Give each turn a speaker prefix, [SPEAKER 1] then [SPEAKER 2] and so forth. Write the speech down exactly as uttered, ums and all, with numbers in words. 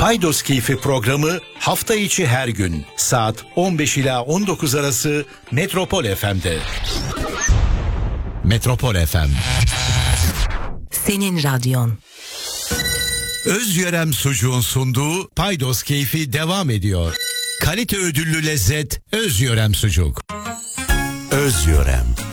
[SPEAKER 1] Paydos Keyfi programı hafta içi her gün saat on beş ila on dokuz arası Metropol F M'de. Metropol F M.
[SPEAKER 2] Senin radyon.
[SPEAKER 1] Özyörem Sucuğun sunduğu Paydos Keyfi devam ediyor. Kalite ödüllü lezzet Özyörem Sucuk. Özyörem.